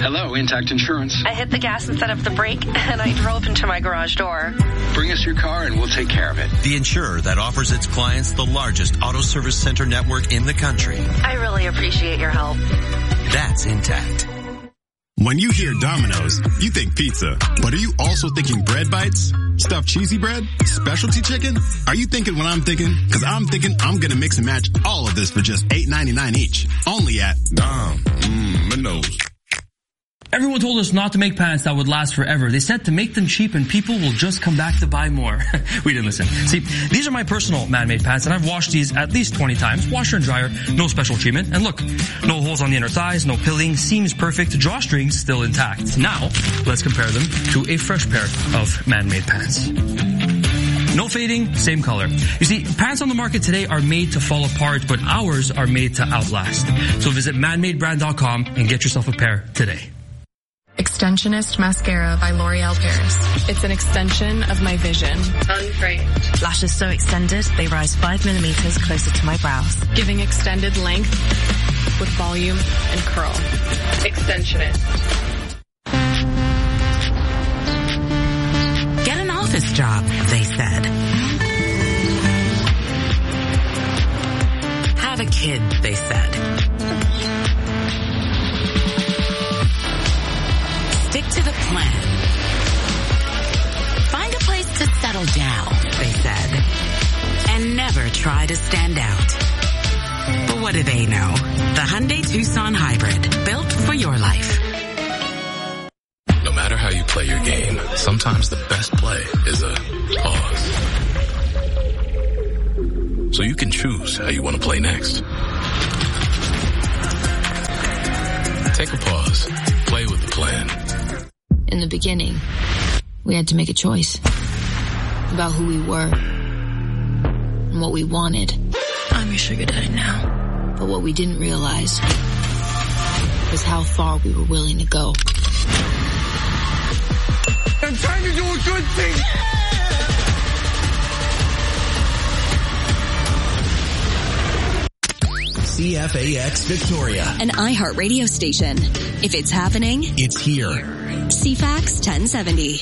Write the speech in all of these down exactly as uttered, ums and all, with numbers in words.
Hello, Intact Insurance. I hit the gas instead of the brake, and I drove into my garage door. Bring us your car, and we'll take care of it. The insurer that offers its clients the largest auto service center network in the country. I really appreciate your help. That's Intact. When you hear Domino's, you think pizza. But are you also thinking bread bites? Stuffed cheesy bread? Specialty chicken? Are you thinking what I'm thinking? Because I'm thinking I'm going to mix and match all of this for just eight ninety-nine each. Only at Dom. Mmm, Domino's. Everyone told us not to make pants that would last forever. They said to make them cheap and people will just come back to buy more. We didn't listen. See, these are my personal man-made pants, and I've washed these at least twenty times. Washer and dryer, no special treatment. And look, no holes on the inner thighs, no pilling, seams perfect, drawstrings still intact. Now, let's compare them to a fresh pair of man-made pants. No fading, same color. You see, pants on the market today are made to fall apart, but ours are made to outlast. So visit man made brand dot com and get yourself a pair today. Extensionist Mascara by L'Oreal Paris. It's an extension of my vision. Unframed. Lashes so extended, they rise five millimeters closer to my brows. Giving extended length with volume and curl. Extensionist. Get an office job, they said. Have a kid, they said. Stick to the plan. Find a place to settle down, they said. And never try to stand out. But what do they know? The Hyundai Tucson Hybrid, built for your life. No matter how you play your game, sometimes the best play is a pause. So you can choose how you want to play next. Take a pause. Play with the plan. In the beginning, we had to make a choice about who we were and what we wanted. I'm your sugar daddy now. But what we didn't realize was how far we were willing to go. I'm trying to do a good thing. C F A X Victoria. An iHeart radio station. If it's happening, it's here. C FAX ten seventy.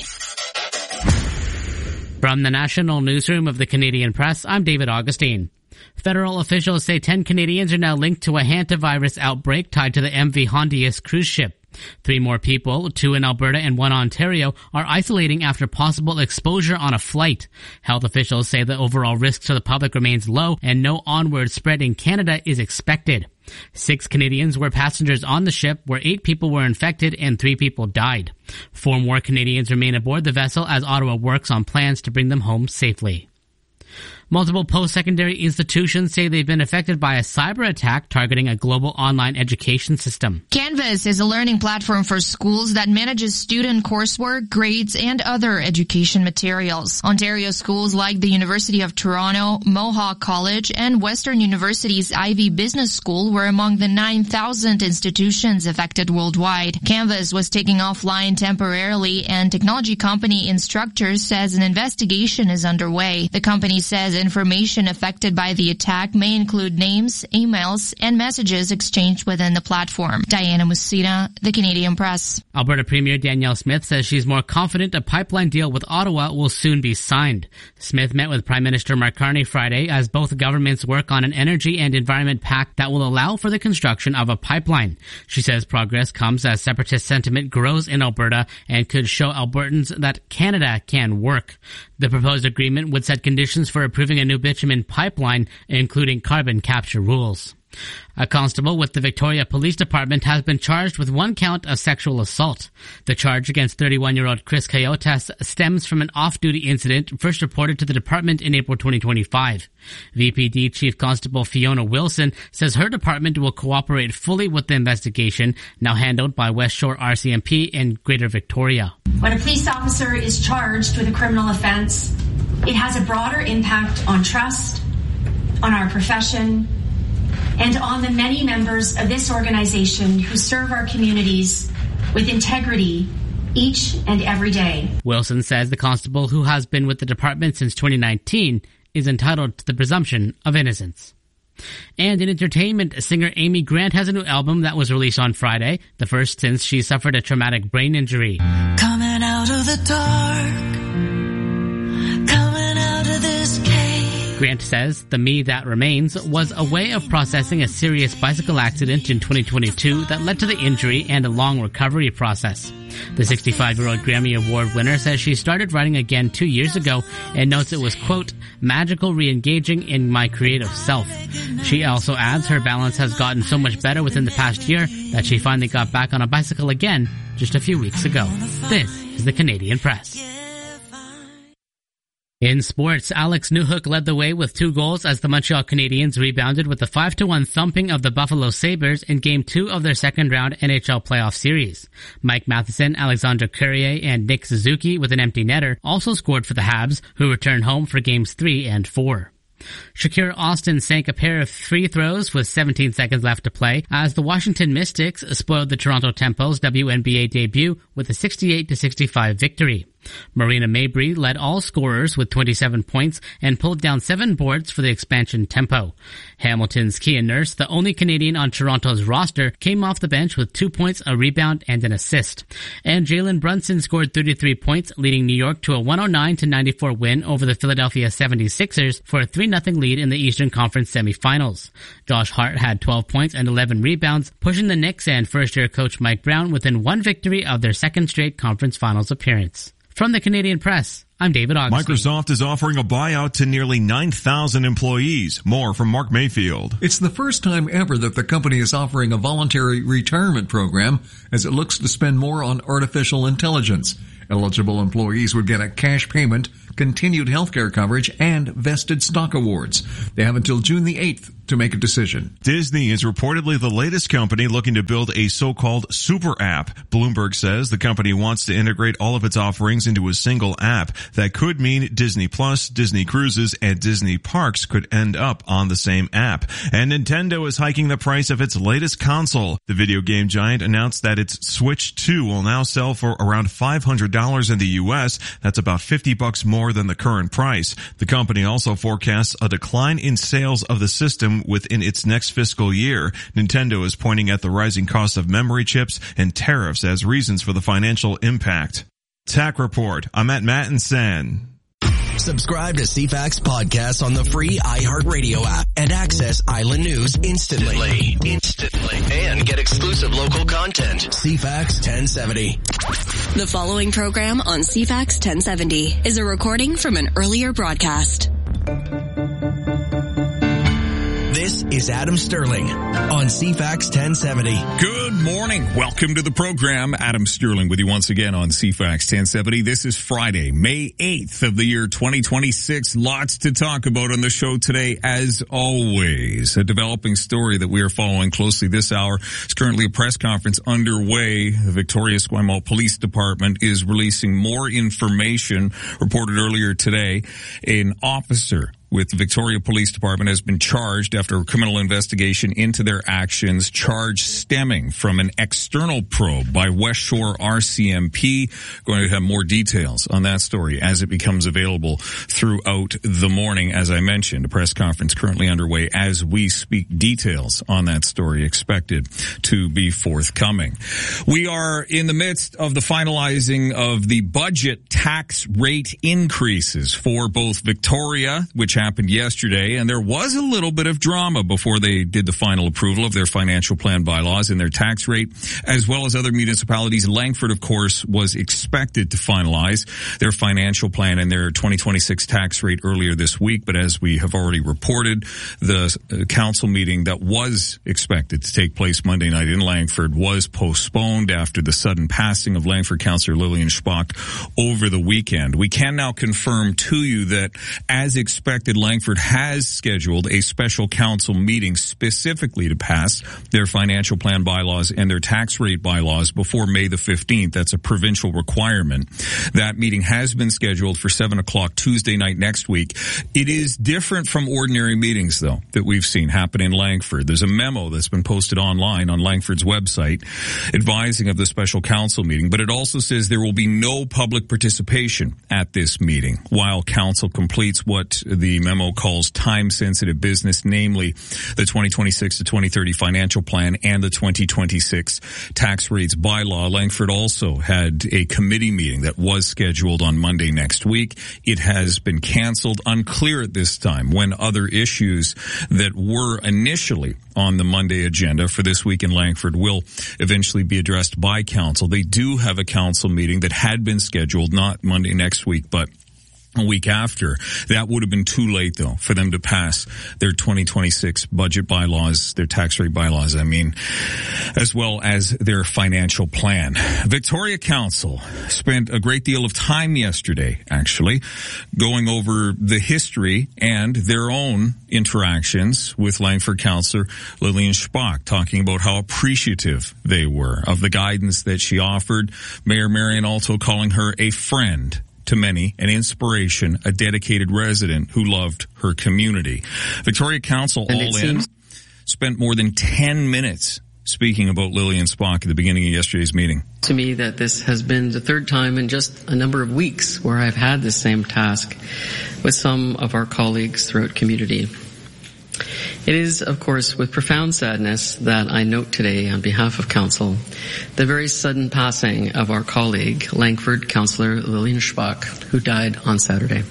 From the National Newsroom of the Canadian Press, I'm David Augustine. Federal officials say ten Canadians are now linked to a hantavirus outbreak tied to the M V Hondius cruise ship. Three more people, two in Alberta and one Ontario, are isolating after possible exposure on a flight. Health officials say the overall risk to the public remains low and no onward spread in Canada is expected. Six Canadians were passengers on the ship where eight people were infected and three people died. Four more Canadians remain aboard the vessel as Ottawa works on plans to bring them home safely. Multiple post-secondary institutions say they've been affected by a cyber attack targeting a global online education system. Canvas is a learning platform for schools that manages student coursework, grades, and other education materials. Ontario schools like the University of Toronto, Mohawk College, and Western University's Ivy Business School were among the nine thousand institutions affected worldwide. Canvas was taken offline temporarily, and technology company Instructure says an investigation is underway. The company says information affected by the attack may include names, emails, and messages exchanged within the platform. Diana Musina, The Canadian Press. Alberta Premier Danielle Smith says she's more confident a pipeline deal with Ottawa will soon be signed. Smith met with Prime Minister Mark Carney Friday as both governments work on an energy and environment pact that will allow for the construction of a pipeline. She says progress comes as separatist sentiment grows in Alberta and could show Albertans that Canada can work. The proposed agreement would set conditions for approving a new bitumen pipeline, including carbon capture rules. A constable with the Victoria Police Department has been charged with one count of sexual assault. The charge against thirty-one-year-old Chris Coyotas stems from an off-duty incident first reported to the department in April twenty twenty-five. V P D Chief Constable Fiona Wilson says her department will cooperate fully with the investigation, now handled by West Shore R C M P in Greater Victoria. When a police officer is charged with a criminal offense, it has a broader impact on trust, on our profession, and on the many members of this organization who serve our communities with integrity each and every day. Wilson says the constable, who has been with the department since twenty nineteen, is entitled to the presumption of innocence. And in entertainment, singer Amy Grant has a new album that was released on Friday, the first since she suffered a traumatic brain injury. Coming out of the dark, coming out of this cave. Grant says the me that remains was a way of processing a serious bicycle accident in twenty twenty-two that led to the injury and a long recovery process. The sixty-five-year-old Grammy Award winner says she started writing again two years ago and notes it was, quote, magical re-engaging in my creative self. She also adds her balance has gotten so much better within the past year that she finally got back on a bicycle again just a few weeks ago. This is the Canadian Press. In sports, Alex Newhook led the way with two goals as the Montreal Canadiens rebounded with a five to one thumping of the Buffalo Sabres in Game two of their second-round N H L playoff series. Mike Matheson, Alexandre Courrier, and Nick Suzuki with an empty netter also scored for the Habs, who returned home for Games three and four. Shakira Austin sank a pair of free throws with seventeen seconds left to play as the Washington Mystics spoiled the Toronto Tempo's W N B A debut with a sixty-eight to sixty-five victory. Marina Mabrey led all scorers with twenty-seven points and pulled down seven boards for the expansion Tempo. Hamilton's Kian Nurse, the only Canadian on Toronto's roster, came off the bench with two points, a rebound, and an assist. And Jalen Brunson scored thirty-three points, leading New York to a one oh nine to ninety-four win over the Philadelphia seventy-sixers for a three nothing lead in the Eastern Conference semifinals. Josh Hart had twelve points and eleven rebounds, pushing the Knicks and first-year coach Mike Brown within one victory of their second straight conference finals appearance. From the Canadian Press, I'm David Augustine. Microsoft is offering a buyout to nearly nine thousand employees. More from Mark Mayfield. It's the first time ever that the company is offering a voluntary retirement program as it looks to spend more on artificial intelligence. Eligible employees would get a cash payment, continued healthcare coverage, and vested stock awards. They have until June the eighth to make a decision. Disney is reportedly the latest company looking to build a so-called super app. Bloomberg says the company wants to integrate all of its offerings into a single app. That could mean Disney Plus, Disney Cruises, and Disney Parks could end up on the same app. And Nintendo is hiking the price of its latest console. The video game giant announced that its Switch two will now sell for around five hundred dollars in the U S. That's about fifty bucks more than the current price. The company also forecasts a decline in sales of the system within its next fiscal year. Nintendo is pointing at the rising cost of memory chips and tariffs as reasons for the financial impact. Tech Report. I'm at Matt and Sen. Subscribe to C FAX Podcast on the free iHeartRadio app and access Island News instantly. Instantly. And get exclusive local content. C FAX ten seventy. The following program on C FAX ten seventy is a recording from an earlier broadcast. This is Adam Sterling on C FAX ten seventy. Good morning. Welcome to the program. Adam Sterling with you once again on C FAX ten seventy. This is Friday, May eighth of the year twenty twenty-six. Lots to talk about on the show today, as always. A developing story that we are following closely this hour. It's currently a press conference underway. The Victoria Esquimalt Police Department is releasing more information. Reported earlier today, an officer with the Victoria Police Department has been charged after a criminal investigation into their actions, charge stemming from an external probe by West Shore R C M P. Going to have more details on that story as it becomes available throughout the morning. As I mentioned, a press conference currently underway as we speak. Details on that story expected to be forthcoming. We are in the midst of the finalizing of the budget tax rate increases for both Victoria, which happened yesterday, and there was a little bit of drama before they did the final approval of their financial plan bylaws and their tax rate, as well as other municipalities. Langford, of course, was expected to finalize their financial plan and their twenty twenty-six tax rate earlier this week, but as we have already reported, the council meeting that was expected to take place Monday night in Langford was postponed after the sudden passing of Langford Councillor Lillian Spock over the weekend. We can now confirm to you that, as expected, Langford has scheduled a special council meeting specifically to pass their financial plan bylaws and their tax rate bylaws before May the fifteenth. That's a provincial requirement. That meeting has been scheduled for seven o'clock Tuesday night next week. It is different from ordinary meetings, though, that we've seen happen in Langford. There's a memo that's been posted online on Langford's website advising of the special council meeting, but it also says there will be no public participation at this meeting while council completes what the memo calls time-sensitive business, namely the twenty twenty-six to twenty thirty financial plan and the twenty twenty-six tax rates bylaw. Langford also had a committee meeting that was scheduled on Monday next week. It has been canceled. Unclear at this time when other issues that were initially on the Monday agenda for this week in Langford will eventually be addressed by council. They do have a council meeting that had been scheduled, not Monday next week, but a week after. That would have been too late, though, for them to pass their twenty twenty-six budget bylaws, their tax rate bylaws, I mean, as well as their financial plan. Victoria Council spent a great deal of time yesterday, actually, going over the history and their own interactions with Langford Councillor Lillian Spock, talking about how appreciative they were of the guidance that she offered. Mayor Marion also calling her a friend to many, an inspiration, a dedicated resident who loved her community. Victoria Council, and all in, spent more than ten minutes speaking about Lillian Spock at the beginning of yesterday's meeting. To me, that this has been the third time in just a number of weeks where I've had this same task with some of our colleagues throughout community. It is, of course, with profound sadness that I note today on behalf of Council the very sudden passing of our colleague, Langford Councillor Lillian Spock, who died on Saturday.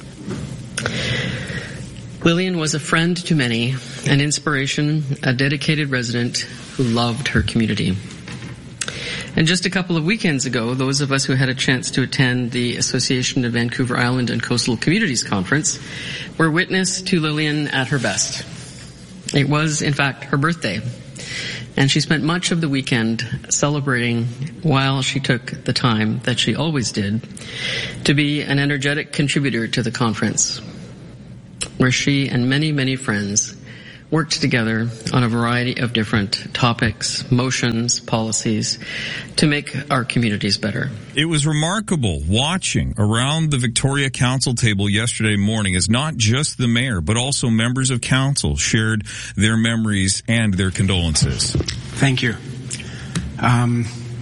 Lillian was a friend to many, an inspiration, a dedicated resident who loved her community. And just a couple of weekends ago, those of us who had a chance to attend the Association of Vancouver Island and Coastal Communities Conference were witness to Lillian at her best. It was, in fact, her birthday, and she spent much of the weekend celebrating while she took the time that she always did to be an energetic contributor to the conference, where she and many, many friends worked together on a variety of different topics, motions, policies to make our communities better. It was remarkable watching around the Victoria Council table yesterday morning as not just the mayor, but also members of council shared their memories and their condolences. Thank you. Um,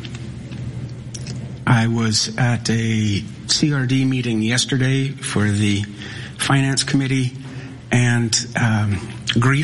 I was at a C R D meeting yesterday for the Finance Committee, and um, grief